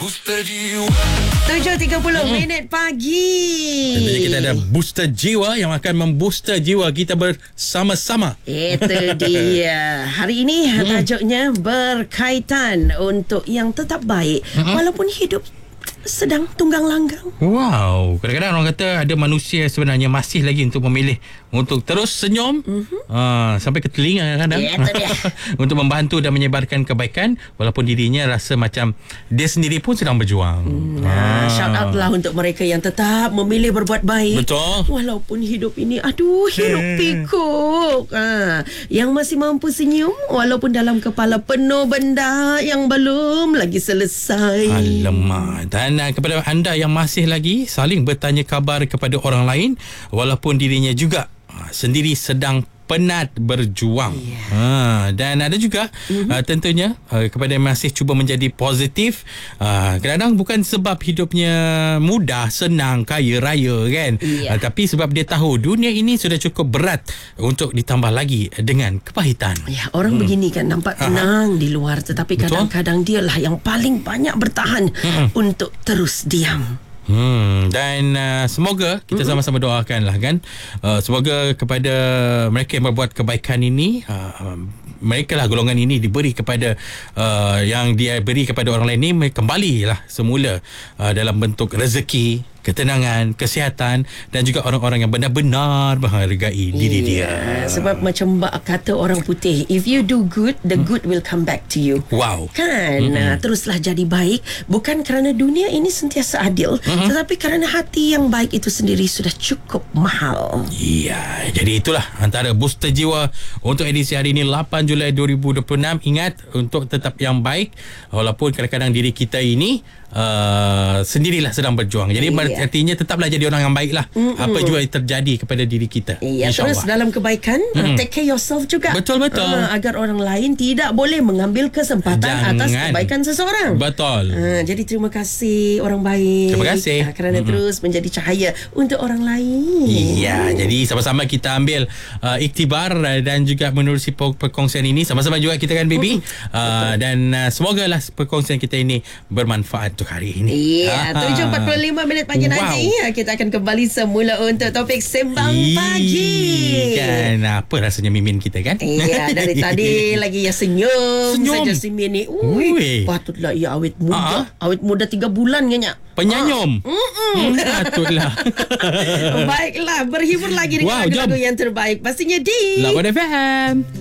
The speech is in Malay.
Booster Jiwa 7.30 minit pagi. Tentunya kita ada booster jiwa yang akan membooster jiwa kita bersama-sama. Itu dia. Hari ini tajuknya berkaitan untuk yang tetap baik walaupun hidup sedang tunggang langgang. Wow, kadang-kadang orang kata ada manusia sebenarnya masih lagi untuk memilih untuk terus senyum sampai ke telinga kadang-kadang untuk membantu dan menyebarkan kebaikan walaupun dirinya rasa macam dia sendiri pun sedang berjuang. Shout out lah untuk mereka yang tetap memilih berbuat baik. Betul. Walaupun hidup ini hiruk pikuk. Yang masih mampu senyum walaupun dalam kepala penuh benda yang belum lagi selesai. Alamak. Dan kepada anda yang masih lagi saling bertanya khabar kepada orang lain walaupun dirinya juga sendiri sedang penat berjuang. Dan ada juga tentunya kepada yang masih cuba menjadi positif. Kadang-kadang bukan sebab hidupnya mudah, senang, kaya raya kan. Tapi sebab dia tahu dunia ini sudah cukup berat untuk ditambah lagi dengan kepahitan. Orang begini kan nampak tenang di luar, tetapi kadang-kadang dialah yang paling banyak bertahan untuk terus diam. Dan semoga kita sama-sama doakan lah kan, semoga kepada mereka yang berbuat kebaikan ini, mereka lah golongan ini diberi kepada yang dia beri kepada orang lain ni kembali lah semula dalam bentuk rezeki, ketenangan, kesihatan dan juga orang-orang yang benar-benar menghargai diri dia. Sebab macam kata orang putih, if you do good, the good will come back to you. Wow. Kan? Teruslah jadi baik, bukan kerana dunia ini sentiasa adil, tetapi kerana hati yang baik itu sendiri sudah cukup mahal. Ya, jadi itulah antara booster jiwa untuk edisi hari ini 8 Julai 2026. Ingat untuk tetap yang baik walaupun kadang-kadang diri kita ini sendirilah sedang berjuang. Jadi artinya tetaplah jadi orang yang baik lah. Apa juga yang terjadi kepada diri kita. Terus dalam kebaikan take care yourself juga. Betul-betul. Agar orang lain tidak boleh mengambil kesempatan atas kebaikan seseorang. Betul. Jadi terima kasih orang baik. Terima kasih kerana terus menjadi cahaya untuk orang lain. Iya, jadi sama-sama kita ambil iktibar dan juga menerusi perkongsian ini sama-sama juga kita kan baby. Dan semogalah perkongsian kita ini bermanfaat untuk hari ini. 7.45 minit pagi nanti kita akan kembali semula untuk topik Sembang Pagi. Kan apa rasanya Mimin kita kan? Dari tadi lagi ya senyum saja si Mimin ni. Patutlah ia awet muda. Awet muda 3 bulan kan. Penyanyum. Patutlah. Baiklah, berhibur lagi dengan lagu-lagu yang terbaik pastinya di Lawan FM.